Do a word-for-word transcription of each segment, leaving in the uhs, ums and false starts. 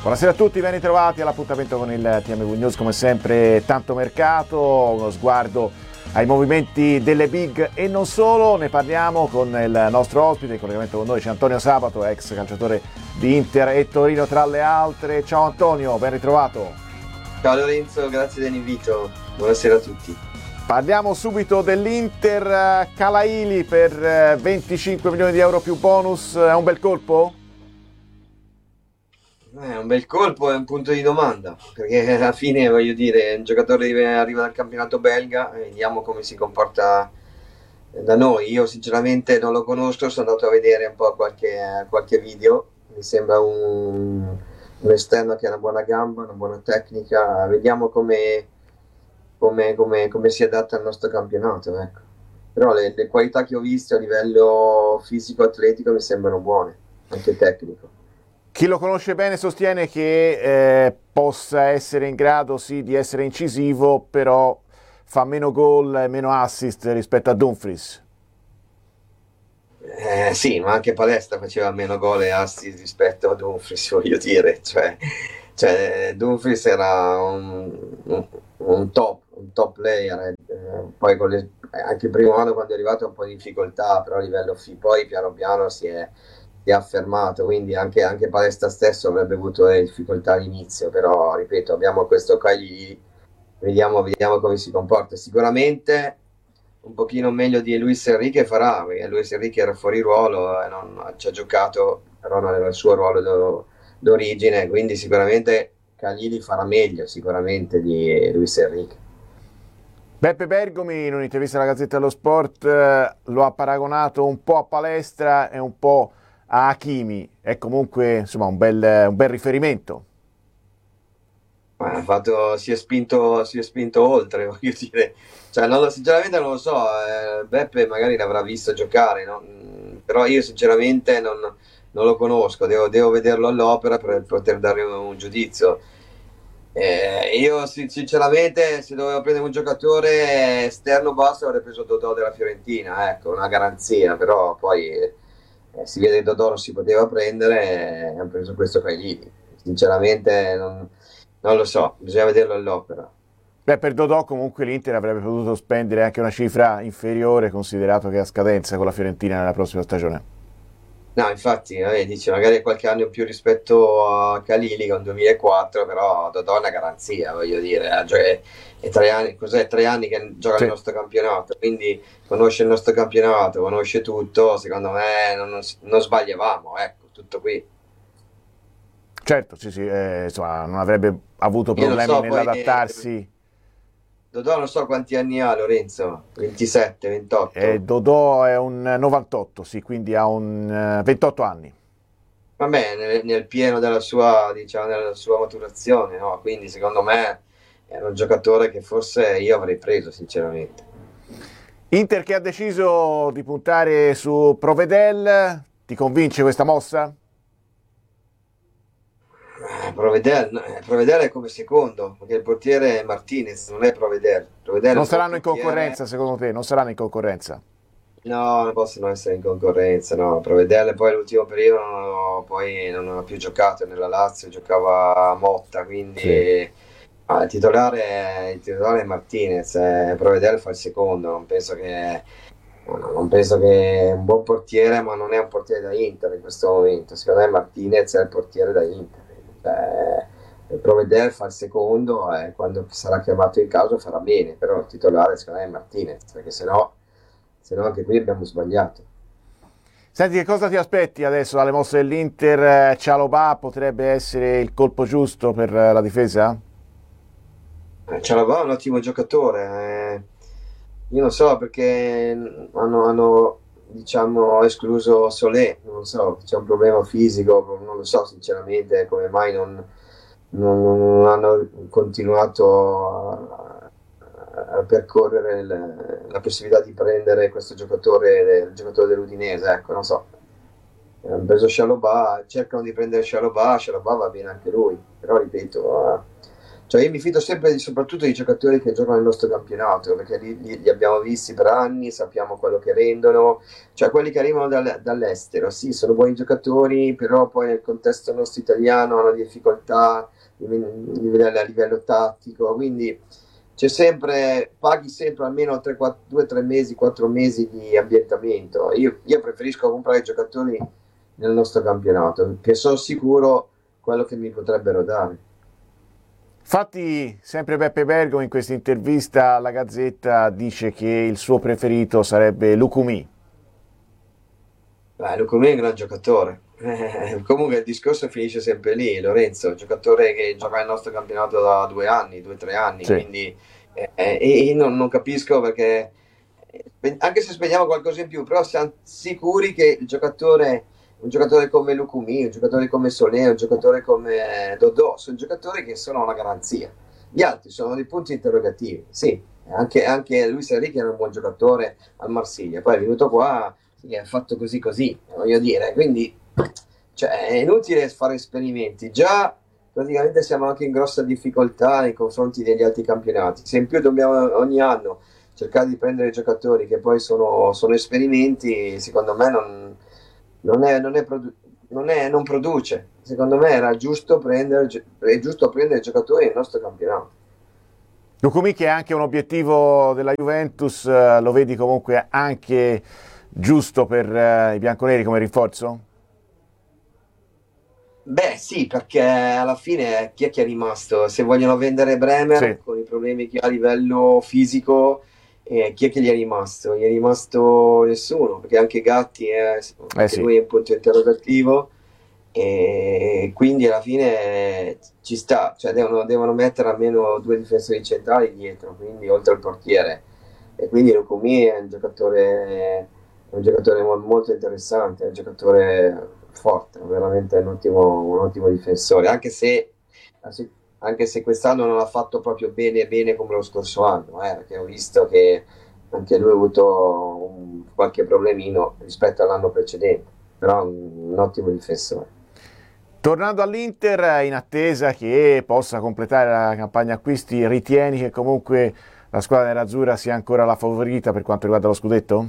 Buonasera a tutti, ben ritrovati all'appuntamento con il T M V News, come sempre tanto mercato, uno sguardo ai movimenti delle big e non solo. Ne parliamo con il nostro ospite, in collegamento con noi c'è Antonio Sabato, ex calciatore di Inter e Torino tra le altre. Ciao Antonio, ben ritrovato. Ciao Lorenzo, grazie dell'invito, buonasera a tutti. Parliamo subito dell'Inter. Calaili per venticinque milioni di euro più bonus, è un bel colpo? È un bel colpo, è un punto di domanda, perché alla fine, voglio dire, un giocatore arriva dal campionato belga, vediamo come si comporta da noi. Io sinceramente non lo conosco, sono andato a vedere un po' qualche, qualche video, mi sembra un, un esterno che ha una buona gamba, una buona tecnica, vediamo come, come, come, come si adatta al nostro campionato, ecco. Però le, le qualità che ho visto a livello fisico-atletico mi sembrano buone, anche tecnico. Chi lo conosce bene sostiene che eh, possa essere in grado sì di essere incisivo, però fa meno gol e meno assist rispetto a Dumfries. Eh, sì, ma anche Palestra faceva meno gol e assist rispetto a Dumfries, voglio dire. Cioè, cioè Dumfries era un, un, un top, un top player. Eh, poi con le, anche il primo anno quando è arrivato ha un po' di difficoltà, però a livello F I poi piano piano si è si è affermato, quindi anche, anche Palestra stesso avrebbe avuto le difficoltà all'inizio, però ripeto, abbiamo questo Cagli, vediamo, vediamo come si comporta. Sicuramente un pochino meglio di Luis Enrique farà, perché Luis Enrique era fuori ruolo e non ci ha giocato, però non era il suo ruolo do, d'origine, quindi sicuramente Cagli farà meglio sicuramente di Luis Enrique. Beppe Bergomi in un'intervista alla Gazzetta dello Sport eh, lo ha paragonato un po' a Palestra e un po' a Hakimi, è comunque insomma un bel, un bel riferimento. Ha fatto, si è spinto, si è spinto oltre, voglio dire, cioè, non lo- sinceramente non lo so, eh, Beppe magari l'avrà visto giocare, no? Mm, però io sinceramente non, non lo conosco, devo, devo vederlo all'opera per poter dare un, un giudizio. Eh, io si- sinceramente se dovevo prendere un giocatore esterno basso avrei preso Dodò della Fiorentina, ecco, una garanzia, però poi eh, si vede che Dodò non si poteva prendere e hanno preso questo Caglini. Sinceramente non, non lo so, bisogna vederlo all'opera. Beh, per Dodò comunque l'Inter avrebbe potuto spendere anche una cifra inferiore, considerato che è a scadenza con la Fiorentina nella prossima stagione. No, infatti, eh, dice magari qualche anno in più rispetto a Calili con duemilaquattro, però Dodò è una garanzia, voglio dire, eh, cioè, è, è tre anni, cos'è, tre anni che gioca Sì. nel nostro campionato, quindi conosce il nostro campionato, conosce tutto, secondo me non, non, non sbagliavamo, ecco, tutto qui. Certo, sì, sì, eh, insomma, non avrebbe avuto Io non problemi so, poi eh, nell'adattarsi. Dodò non so quanti anni ha Lorenzo, ventisette, Eh, ventotto. Dodò è un novantotto, sì, quindi ha un eh, ventotto anni. Vabbè, nel, nel pieno della sua, diciamo, della sua maturazione, no? Quindi secondo me era un giocatore che forse io avrei preso, sinceramente. Inter che ha deciso di puntare su Provedel, ti convince questa mossa? Eh, Provedel, no, eh, Provedel è come secondo, perché il portiere è Martinez, non è Provedel. Provedel è Non un buon saranno in portiere. concorrenza, secondo te? Non saranno in concorrenza? No, non possono essere in concorrenza, no. Provedel poi l'ultimo periodo non ho- poi non ha più giocato nella Lazio, giocava a Motta, Sì. quindi ah, il titolare, il titolare è Martinez, eh, Provedel fa il secondo, non penso che, no, no, non penso che è un buon portiere, ma non è un portiere da Inter in questo momento, secondo me Martinez è il portiere da Inter. Cioè, Provedel fa il secondo e quando sarà chiamato in causa farà bene, però il titolare secondo me è Martinez, perché sennò se no anche qui abbiamo sbagliato. Senti, che cosa ti aspetti adesso dalle mosse dell'Inter? Cialobà potrebbe essere il colpo giusto per la difesa? Eh, Cialavà è un ottimo giocatore, eh. Io non so perché hanno, hanno, diciamo, escluso Solé, non lo so, c'è un problema fisico, non lo so sinceramente come mai non, non- non hanno continuato a, a percorrere il- la possibilità di prendere questo giocatore, il giocatore dell'Udinese, ecco, non so. Hanno preso Scialobà, cercano di prendere Scialobà, Scialobà va bene anche lui, però ripeto, eh, Cioè io mi fido sempre di, soprattutto dei giocatori che giocano nel nostro campionato, perché li, li- li abbiamo visti per anni, sappiamo quello che rendono, cioè quelli che arrivano dal- dall'estero, sì, sono buoni giocatori, però poi nel contesto nostro italiano hanno difficoltà di- di livello- a livello tattico, quindi c'è sempre, paghi sempre almeno due tre mesi, quattro mesi di ambientamento. Io, io preferisco comprare giocatori nel nostro campionato, che sono sicuro quello che mi potrebbero dare. Infatti, sempre Peppe Bergomi in questa intervista alla Gazzetta dice che il suo preferito sarebbe Lucumí. Beh, Lucumí è un gran giocatore. Eh, comunque il discorso finisce sempre lì, Lorenzo, giocatore che gioca nel nostro campionato da due anni, due o tre anni, Sì. quindi eh, eh, io non, non capisco perché, eh, anche se spendiamo qualcosa in più, però siamo sicuri che il giocatore, un giocatore come Lucumí, un giocatore come Solé, un giocatore come Dodò, sono giocatori che sono una garanzia. Gli altri sono dei punti interrogativi, sì, anche, anche Luis Enrique era un buon giocatore al Marsiglia, poi è venuto qua, sì, ha fatto così così, voglio dire, quindi cioè, è inutile fare esperimenti, già praticamente siamo anche in grossa difficoltà nei confronti degli altri campionati, se in più dobbiamo ogni anno cercare di prendere giocatori che poi sono, sono esperimenti, secondo me non, non, è, non, è produ- non, è, non produce, secondo me era giusto prendere, è giusto prendere giocatori nel nostro campionato. Lucumí che è anche un obiettivo della Juventus, eh, lo vedi comunque anche giusto per eh, i bianconeri come rinforzo? Beh, sì, perché alla fine chi è che è rimasto? Se vogliono vendere Sì, Bremer con i problemi che ha a livello fisico, eh, chi è che gli è rimasto? Gli è rimasto nessuno, perché anche Gatti è, eh anche sì. lui è un punto interrogativo, e quindi alla fine ci sta, cioè devono, devono mettere almeno due difensori centrali dietro, quindi oltre al portiere. E quindi Lukumi è un giocatore, è un giocatore mo- molto interessante, è un giocatore forte, veramente un ottimo, un ottimo difensore, anche se, anche se quest'anno non ha fatto proprio bene bene come lo scorso anno, eh, perché ho visto che anche lui ha avuto un- qualche problemino rispetto all'anno precedente, però un, un ottimo difensore. Tornando all'Inter, in attesa che possa completare la campagna acquisti, ritieni che comunque la squadra nerazzurra sia ancora la favorita per quanto riguarda lo scudetto?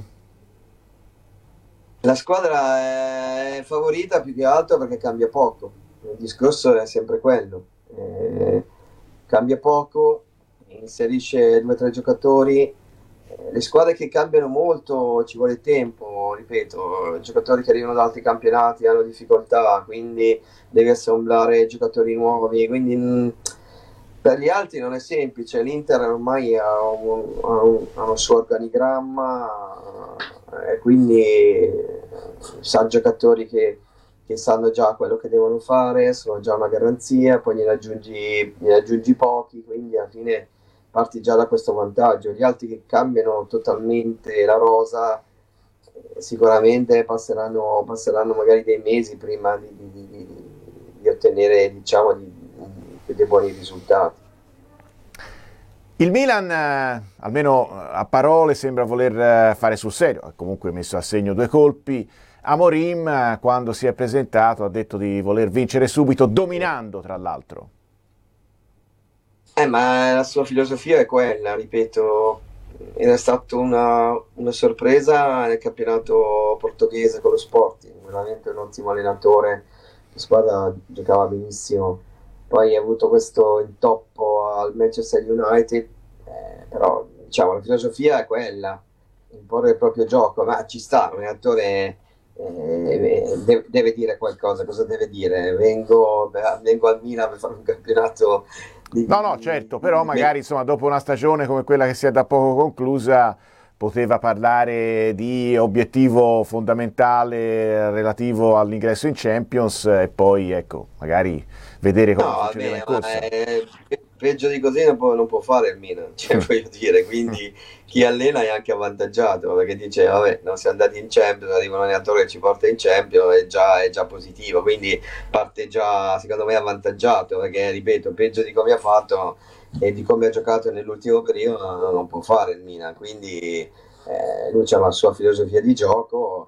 La squadra è favorita più che altro perché cambia poco, il discorso è sempre quello. Eh, cambia poco, inserisce due o tre giocatori. Eh, le squadre che cambiano molto ci vuole tempo, ripeto, giocatori che arrivano da altri campionati hanno difficoltà, quindi devi assemblare giocatori nuovi, quindi mh, per gli altri non è semplice. L'Inter ormai ha un, ha un- ha un suo organigramma, eh, e quindi eh, sa giocatori che, che sanno già quello che devono fare, sono già una garanzia, poi gliene aggiungi, gliene aggiungi pochi, quindi alla fine parti già da questo vantaggio. Gli altri che cambiano totalmente la rosa, eh, sicuramente passeranno, passeranno magari dei mesi prima di, di- di- di ottenere, diciamo, di- di- dei buoni risultati. Il Milan, eh, almeno eh, a parole, sembra voler eh, fare sul serio, ha comunque messo a segno due colpi. Amorim, eh, quando si è presentato, ha detto di voler vincere subito, dominando tra l'altro. Eh, ma la sua filosofia è quella, ripeto, era stata una, una sorpresa nel campionato portoghese con lo Sporting, veramente un ottimo allenatore, la squadra giocava benissimo, poi ha avuto questo intoppo al Manchester United, eh, però diciamo la filosofia è quella, imporre il proprio gioco, ma ci sta, un allenatore eh, deve, deve dire qualcosa, cosa deve dire? Vengo, vengo al Milan per fare un campionato di, No, di, no, di, certo, però di- magari insomma dopo una stagione come quella che si è da poco conclusa poteva parlare di obiettivo fondamentale relativo all'ingresso in Champions e poi ecco, magari vedere No, cosa succedeva in vabbè, ma corsa. è- pe- peggio di così non può, non può fare il Milan, cioè voglio dire, quindi chi allena è anche avvantaggiato, perché dice, vabbè, non siamo andati in Champions, arriva un allenatore che ci porta in Champions, è già, è già positivo, quindi parte già, secondo me, avvantaggiato, perché, ripeto, peggio di come ha fatto e di come ha giocato nell'ultimo periodo non, non può fare il Milan, quindi eh, lui ha la sua filosofia di gioco,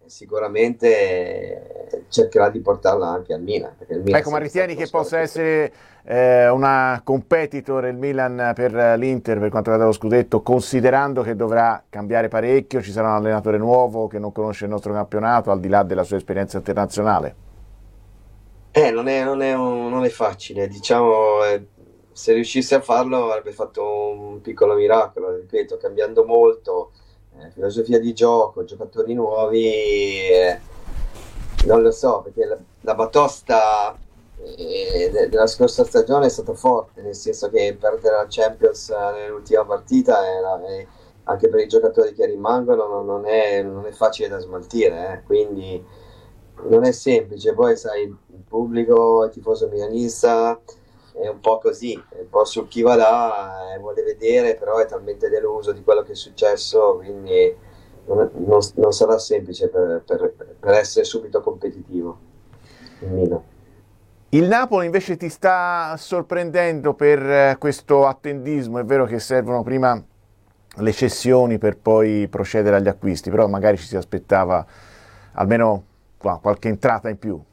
sicuramente cercherà di portarla anche al Milan. Perché il Milan ecco, ma ritieni che possa essere eh, una competitor il Milan per l'Inter per quanto riguarda lo scudetto, considerando che dovrà cambiare parecchio, ci sarà un allenatore nuovo che non conosce il nostro campionato, al di là della sua esperienza internazionale? Eh, non è, non è un- non è facile, diciamo, eh, se riuscisse a farlo avrebbe fatto un piccolo miracolo, ripeto, cambiando molto, eh, filosofia di gioco, giocatori nuovi, eh, non lo so, perché la, la batosta eh, de- della scorsa stagione è stata forte, nel senso che perdere la Champions eh, nell'ultima partita è la- è- anche per i giocatori che rimangono non, non è, non è facile da smaltire, eh, quindi non è semplice. Poi sai, il pubblico, il tifoso milanista è un po' così, è un po' sul chi va là, eh, vuole vedere, però è talmente deluso di quello che è successo, quindi non, non- non sarà semplice per, per- per essere subito competitivo il Milan. Il Napoli invece ti sta sorprendendo per eh, questo attendismo, è vero che servono prima le cessioni per poi procedere agli acquisti, però magari ci si aspettava almeno qua, qualche entrata in più.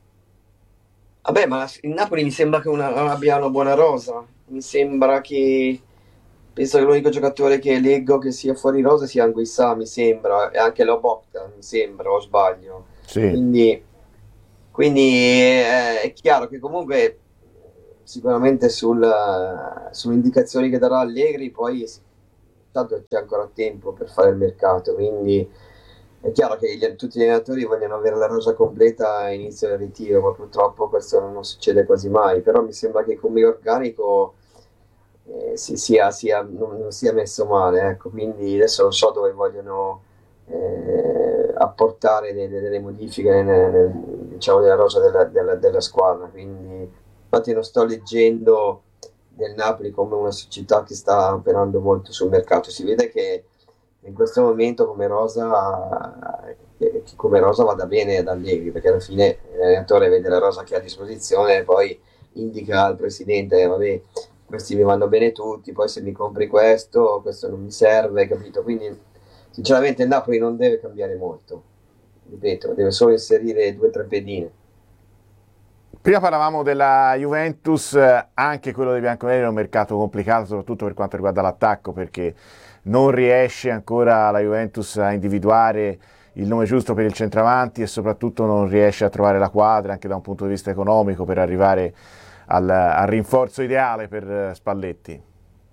Vabbè, ma il Napoli mi sembra che una- abbia una buona rosa. Mi sembra che. Penso che l'unico giocatore che leggo che sia fuori rosa sia Anguissa, mi sembra, e anche Lobotka, mi sembra, o sbaglio. Sì. Quindi, quindi eh, è chiaro che comunque sicuramente sul- sulle indicazioni che darà Allegri, poi tanto c'è ancora tempo per fare il mercato, quindi è chiaro che gli- tutti gli allenatori vogliono avere la rosa completa a inizio del ritiro, ma purtroppo questo non succede quasi mai. Però mi sembra che come organico eh, si- sia, sia- non, non sia messo male, ecco. Quindi adesso non so dove vogliono eh, apportare delle, delle modifiche nel- nel- diciamo, nella rosa della, della- della squadra. Quindi, infatti, non sto leggendo del Napoli come una società che sta operando molto sul mercato. Si vede che in questo momento come rosa, che, che come rosa vada bene ad Allegri, perché alla fine l'allenatore vede la rosa che ha a disposizione e poi indica al presidente, eh, vabbè, questi mi vanno bene tutti, poi se mi compri questo, questo non mi serve, capito? Quindi sinceramente il Napoli non deve cambiare molto, ripeto, deve solo inserire due o tre pedine. Prima parlavamo della Juventus, eh, anche quello dei bianconeri è un mercato complicato, soprattutto per quanto riguarda l'attacco, perché non riesce ancora la Juventus a individuare il nome giusto per il centravanti e soprattutto non riesce a trovare la quadra anche da un punto di vista economico per arrivare al, al rinforzo ideale per eh, Spalletti.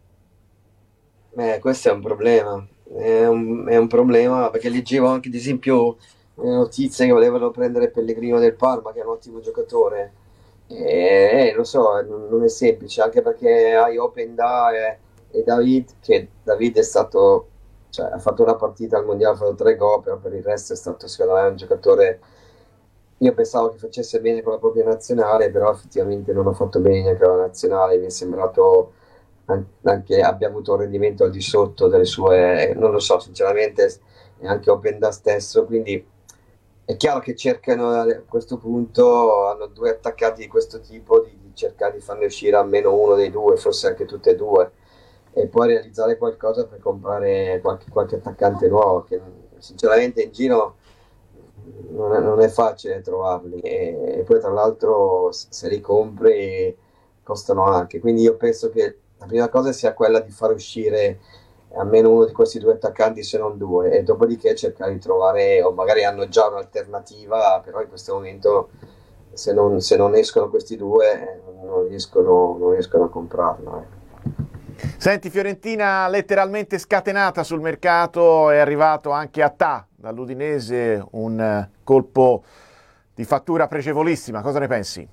Eh, questo è un problema, è un, è un problema perché leggevo anche ad esempio le notizie che volevano prendere Pellegrino del Parma, che è un ottimo giocatore. E, eh, lo so, non, non è semplice, anche perché hai Openda e, e David, che David è stato, cioè, ha fatto una partita al mondiale, ha fatto tre gol, però per il resto è stato secondo me un giocatore. Io pensavo che facesse bene con la propria nazionale, però effettivamente non ha fatto bene neanche con la nazionale, mi è sembrato an- anche abbia avuto un rendimento al di sotto delle sue, non lo so, sinceramente, e anche Openda stesso, quindi è chiaro che cercano a questo punto, hanno due attaccanti di questo tipo, di, di cercare di farne uscire almeno uno dei due, forse anche tutte e due, e poi realizzare qualcosa per comprare qualche, qualche attaccante nuovo, che sinceramente in giro non è, non è facile trovarli, e, e poi tra l'altro s- se li compri costano anche, quindi io penso che la prima cosa sia quella di far uscire almeno uno di questi due attaccanti, se non due, e dopodiché cercare di trovare, o magari hanno già un'alternativa, però in questo momento se non, se non escono questi due eh, non riescono, non riescono a comprarlo. Ecco. Senti, Fiorentina letteralmente scatenata sul mercato, è arrivato anche a Ta dall'Udinese un eh, colpo di fattura pregevolissima, cosa ne pensi?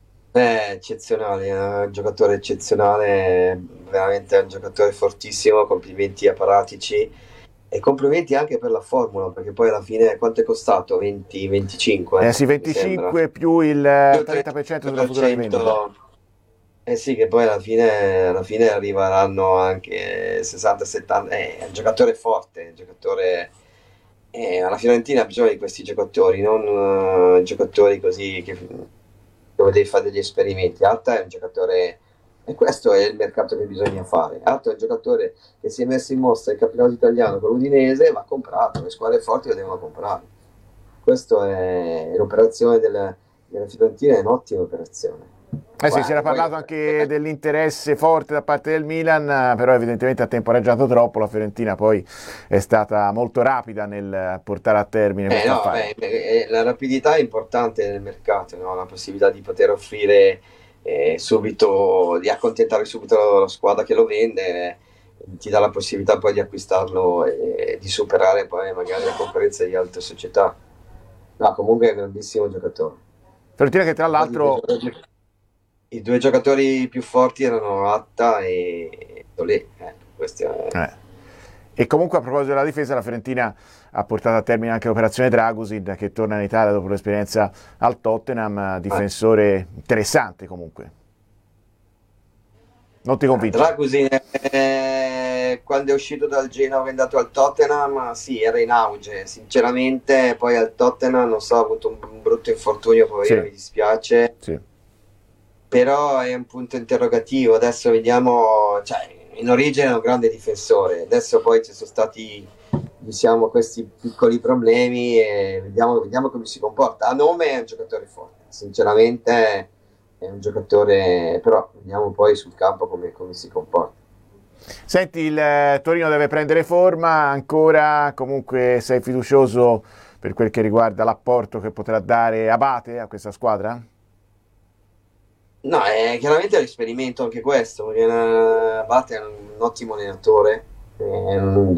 È eccezionale, è un giocatore eccezionale, veramente è un giocatore fortissimo, complimenti a Paratici e complimenti anche per la formula, perché poi alla fine quanto è costato? venti Eh venticinque, sì, mi sembra. venticinque più il eh, Più trenta per cento sulla futura rivendita. trenta per cento. Eh sì, che poi alla fine, alla fine arriveranno anche sessanta settanta. Eh, È un giocatore forte, un giocatore. Eh, alla Fiorentina ha bisogno di questi giocatori, non eh, giocatori così che, dove devi fare degli esperimenti. Atta è un giocatore, e questo è il mercato che bisogna fare. Atta è un giocatore che si è messo in mostra in campionato italiano con l'Udinese, va comprato, le squadre forti lo devono comprare. questo è l'operazione della, della Fiorentina, è un'ottima operazione. Eh sì, si era Poi- parlato anche dell'interesse forte da parte del Milan, però evidentemente ha temporeggiato troppo. La Fiorentina poi è stata molto rapida nel portare a termine Eh, questo no, affare. beh, eh, la rapidità è importante nel mercato, no? La possibilità di poter offrire eh, subito, di accontentare subito la squadra che lo vende, eh, ti dà la possibilità poi di acquistarlo e di superare poi magari la concorrenza di altre società. No, comunque è un grandissimo giocatore. Fiorentina che tra Infatti, i due l'altro giocatori, i due giocatori più forti erano Atta e Tolè. Eh, questo è- Eh. E comunque a proposito della difesa, la Fiorentina ha portato a termine anche l'operazione Dragusin, che torna in Italia dopo l'esperienza al Tottenham, eh. difensore interessante comunque. Non ti Ah, convince? Dragusin, eh, quando è uscito dal Genoa e è andato al Tottenham, sì, era in auge, sinceramente. Poi al Tottenham, non so, ha avuto un, un brutto infortunio, poverino, Sì, mi dispiace, sì. però è un punto interrogativo. Adesso vediamo, cioè, in origine è un grande difensore, adesso poi ci sono stati, diciamo, questi piccoli problemi e vediamo, vediamo come si comporta. A nome è un giocatore forte, sinceramente è un giocatore, però vediamo poi sul campo come, come si comporta. Senti, il eh, Torino deve prendere forma ancora, comunque sei fiducioso per quel che riguarda l'apporto che potrà dare Abate a questa squadra? No, è chiaramente l'esperimento anche questo, perché eh, Abate è un ottimo allenatore, è un